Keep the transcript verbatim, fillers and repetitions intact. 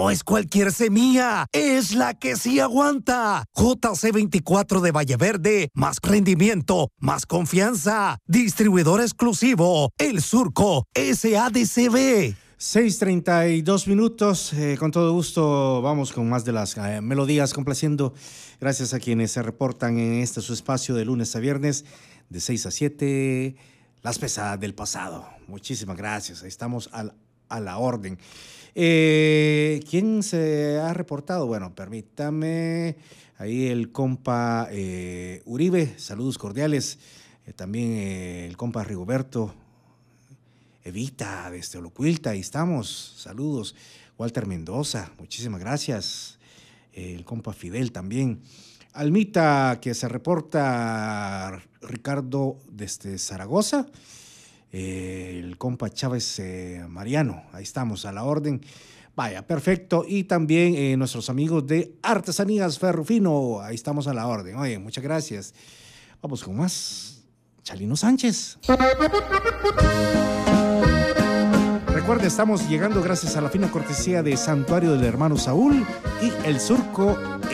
no es cualquier semilla, es la que sí aguanta. J C veinticuatro de Valleverde, más rendimiento, más confianza. Distribuidor exclusivo, El Surco, S A D C B. seis treinta y dos minutos, eh, con todo gusto vamos con más de las eh, melodías, complaciendo, gracias a quienes se reportan en este su espacio de lunes a viernes, de seis a siete, las pesadas del pasado. Muchísimas gracias, ahí estamos al, a la orden. Eh, ¿Quién se ha reportado? Bueno, permítame, ahí el compa eh, Uribe, saludos cordiales, eh, también eh, el compa Rigoberto, Evita, desde Olocuilta, ahí estamos, saludos. Walter Mendoza, muchísimas gracias. El compa Fidel también. Almita, que se reporta, Ricardo desde Zaragoza. Eh, el compa Chávez eh, Mariano, ahí estamos, a la orden. Vaya, perfecto. Y también eh, nuestros amigos de Artesanías Ferrufino, ahí estamos a la orden. Oye, muchas gracias. Vamos con más. Chalino Sánchez. Recuerde, estamos llegando gracias a la fina cortesía de Santuario del Hermano Saúl y El Surco